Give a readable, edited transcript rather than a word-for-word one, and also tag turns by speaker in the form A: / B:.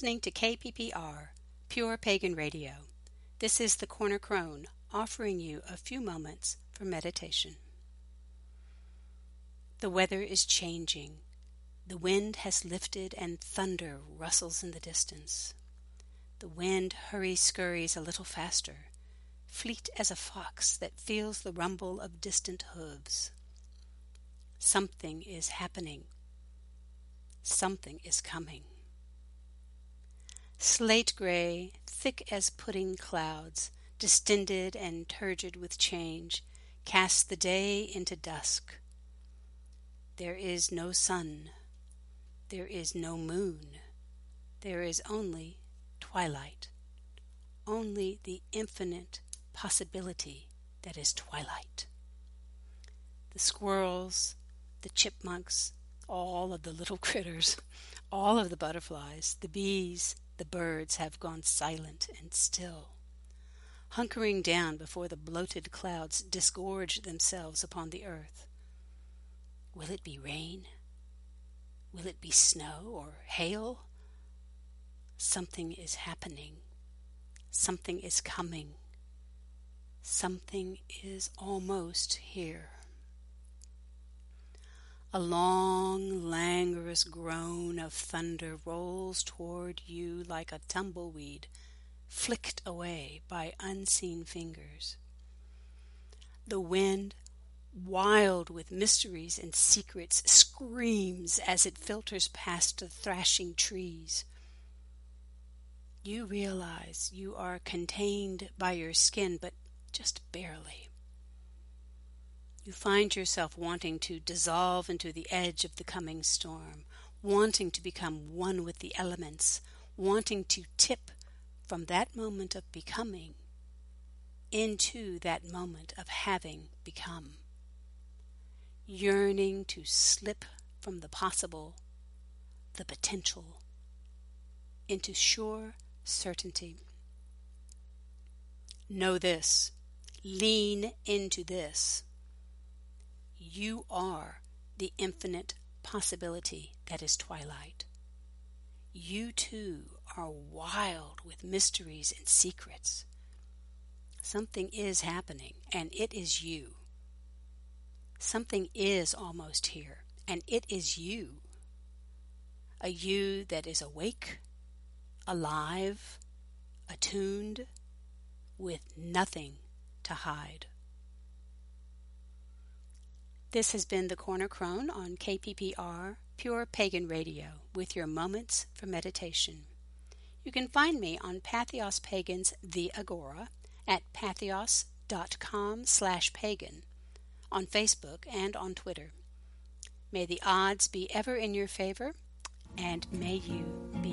A: listening to KPPR, Pure Pagan Radio. This is the Corner Crone, offering you a few moments for meditation. The weather is changing. The wind has lifted and thunder rustles in the distance. The wind hurry-scurries a little faster, fleet as a fox that feels the rumble of distant hooves. Something is happening. Something is coming. Slate gray, thick as pudding clouds, distended and turgid with change, cast the day into dusk. There is no sun. There is no moon. There is only twilight. Only the infinite possibility that is twilight. The squirrels, the chipmunks, all of the little critters, all of the butterflies, the bees, the birds have gone silent and still, hunkering down before the bloated clouds disgorge themselves upon the earth. Will it be rain? Will it be snow or hail? Something is happening. Something is coming. Something is almost here. A long, languorous groan of thunder rolls toward you like a tumbleweed flicked away by unseen fingers. The wind, wild with mysteries and secrets, screams as it filters past the thrashing trees. You realize you are contained by your skin, but just barely. You find yourself wanting to dissolve into the edge of the coming storm, wanting to become one with the elements, wanting to tip from that moment of becoming into that moment of having become, yearning to slip from the possible, the potential, into sure certainty. Know this. Lean into this. You are the infinite possibility that is twilight. You too are wild with mysteries and secrets. Something is happening, and it is you. Something is almost here, and it is you. A you that is awake, alive, attuned, with nothing to hide. This has been the Corner Crone on KPPR, Pure Pagan Radio, with your moments for meditation. You can find me on Patheos Pagan's The Agora at patheos.com/pagan, on Facebook and on Twitter. May the odds be ever in your favor, and may you be